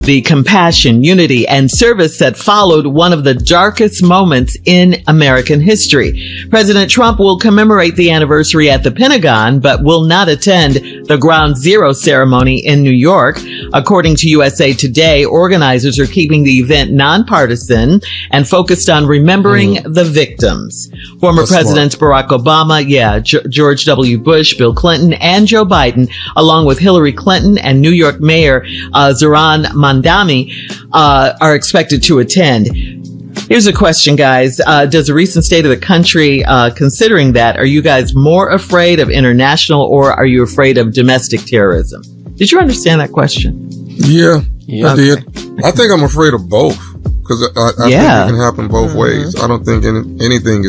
the compassion, unity, and service that followed one of the darkest moments in American history. President Trump will commemorate the anniversary at the Pentagon, but will not attend the Ground Zero ceremony in New York. According to USA Today, organizers are keeping the event nonpartisan and focused on remembering the victims. Former Presidents Barack Obama, George W. Bush, Bill Clinton, and Joe Biden, along with Hillary Clinton and New York Mayor Zohran Mamdani, are expected to attend. Here's a question, guys. Does the recent state of the country, considering that, are you guys more afraid of international or are you afraid of domestic terrorism? Did you understand that question? Yeah, I did. I think I'm afraid of both because I think it can happen both ways. I don't think anything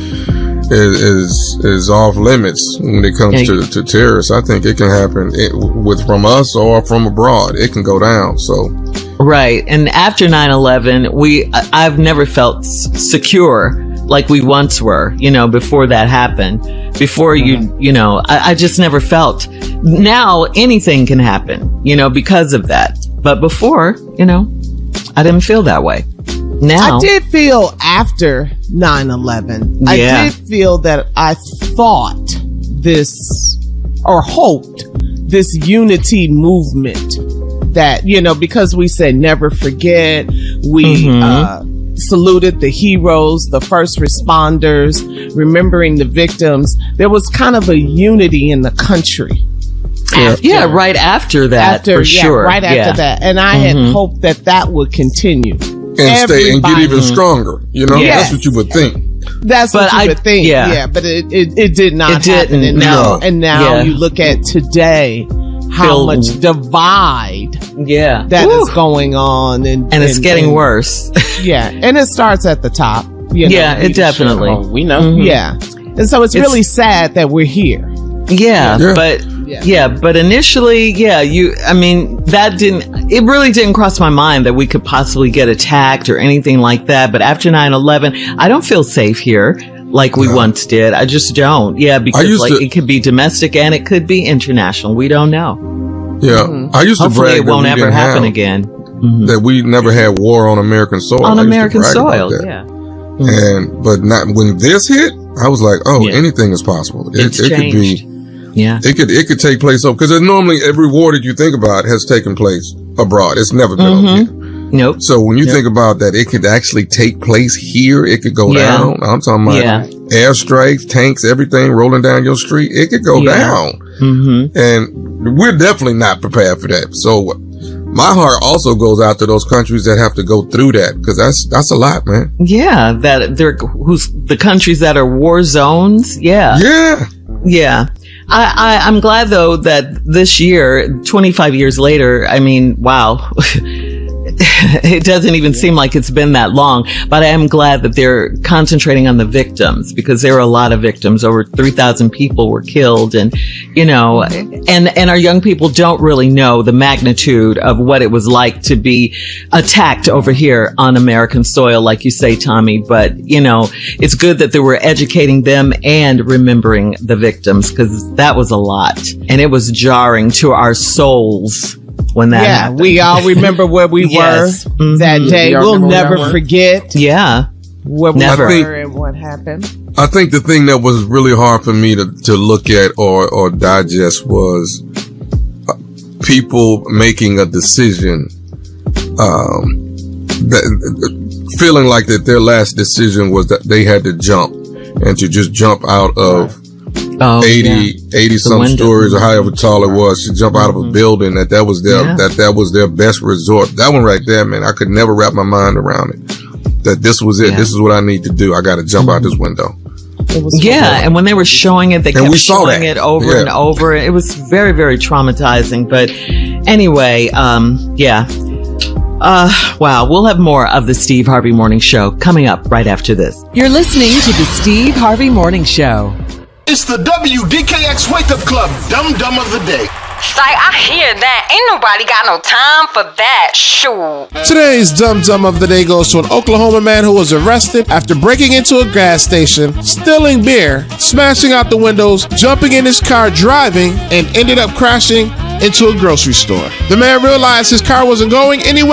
is off limits when it comes to terrorists. I think it can happen from us or from abroad. It can go down. So. Right. And after 9/11, I've never felt secure like we once were, before that happened. Before I just never felt. Now anything can happen, because of that. But before, I didn't feel that way. Now I did feel after 9/11. Yeah. I did feel that I thought this or hoped this unity movement that, because we said never forget, we saluted the heroes, the first responders, remembering the victims. There was kind of a unity in the country. Right after that, for sure. Right after that. And I had hoped that would continue. And stay and get even stronger. That's what you would think. That's what you would think. Yeah. But it did not happen. And now you look at today, how much divide that is going on. And it's getting worse. And it starts at the top. It definitely. Oh, we know. Yeah. And so it's really sad that we're here. But initially, it really didn't cross my mind that we could possibly get attacked or anything like that. But after 9/11, I don't feel safe here like we once did. I just don't. Yeah, because it could be domestic and it could be international. We don't know. Yeah. I used to Hopefully brag it won't ever happen again. That we never had war on American soil. On American soil, But not when this hit, I was like, anything is possible. It could be. Yeah. It could take place because normally every war that you think about has taken place abroad. It's never been over here. Nope. So when you think about that, it could actually take place here. It could go down. I'm talking about airstrikes, tanks, everything rolling down your street. It could go down. And we're definitely not prepared for that. So my heart also goes out to those countries that have to go through that because that's a lot, man. Yeah. Who's the countries that are war zones. Yeah. Yeah. Yeah. I'm glad though that this year, 25 years later, wow. It doesn't even seem like it's been that long, but I am glad that they're concentrating on the victims because there were a lot of victims. Over 3,000 people were killed and our young people don't really know the magnitude of what it was like to be attacked over here on American soil, like you say, Tommy. But, it's good that they were educating them and remembering the victims because that was a lot and it was jarring to our souls. When that happened. We all remember where we were that day. We'll never forget. Yeah. Where we were and what happened. I think the thing that was really hard for me to look at or digest was people making a decision, feeling like that their last decision was that they had to jump and to just jump out of 80 some stories or however tall it was to jump out of a building that was their best resort. That one right there, man, I could never wrap my mind around it. That this was it. This is what I need to do. I got to jump out this window. And when they were showing it, they kept showing it over and over. It was very, very traumatizing. But anyway, wow. We'll have more of the Steve Harvey Morning Show coming up right after this. You're listening to the Steve Harvey Morning Show. It's the WDKX Wake Up Club Dum Dum of the Day. Psych, I hear that. Ain't nobody got no time for that. Shoot. Today's Dum Dum of the Day goes to an Oklahoma man who was arrested after breaking into a gas station, stealing beer, smashing out the windows, jumping in his car driving, and ended up crashing into a grocery store. The man realized his car wasn't going anywhere